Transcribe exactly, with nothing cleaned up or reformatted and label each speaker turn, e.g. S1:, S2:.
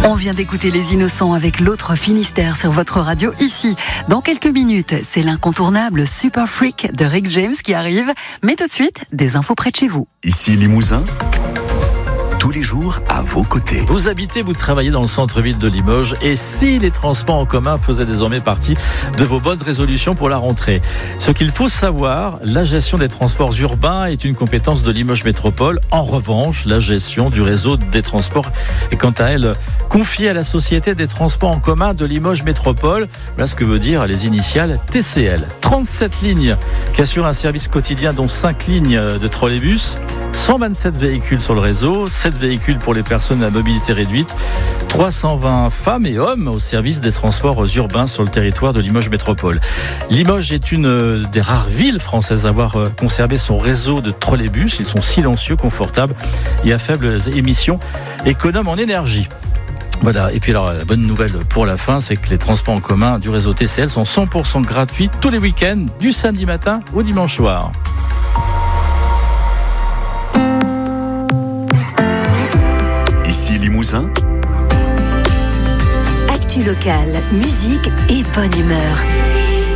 S1: On vient d'écouter Les Innocents avec l'autre Finistère sur votre radio ici. Dans quelques minutes, c'est l'incontournable Super Freak de Rick James qui arrive. Mais tout de suite, des infos près de chez vous.
S2: Ici Limousin, tous les jours à vos côtés.
S3: Vous habitez, vous travaillez dans le centre-ville de Limoges, et si les transports en commun faisaient désormais partie de vos bonnes résolutions pour la rentrée? Ce qu'il faut savoir, la gestion des transports urbains est une compétence de Limoges Métropole. En revanche, la gestion du réseau des transports est quant à elle confiée à la Société des transports en commun de Limoges Métropole. Voilà ce que veut dire les initiales T C L. trente-sept lignes qui assurent un service quotidien, dont cinq lignes de trolleybus, cent vingt-sept véhicules sur le réseau, sept véhicules pour les personnes à mobilité réduite, trois cent vingt femmes et hommes au service des transports urbains sur le territoire de Limoges Métropole. Limoges est une des rares villes françaises à avoir conservé son réseau de trolleybus. Ils sont silencieux, confortables et à faibles émissions, économes en énergie. Voilà, et puis alors la bonne nouvelle pour la fin, c'est que les transports en commun du réseau T C L sont cent pour cent gratuits tous les week-ends, du samedi matin au dimanche soir.
S2: Ici Limousin,
S1: Actu locale, musique et bonne humeur.